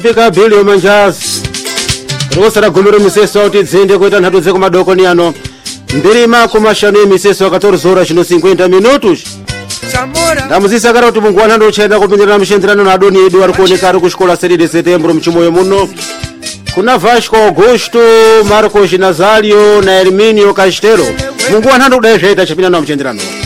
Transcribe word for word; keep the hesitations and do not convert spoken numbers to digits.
Fika Billy Manjas Rosa Gumiro Miseso Tizinde kuita nhatu dzeko madokoni ano Ndirima kumashanu Miseso catorze horas no cinquenta minutos Ndamuzisa kara kuti mungu wanhando uchaenda kupindirana mushenderano na Adoni Edu ari kuoneka ari kushikola seri de setembro mchimoyo muno kuna Vasco Augusto Marcos Nazario na Herminio Castelo mungu wanhando kudai zvaita chipinano mushenderano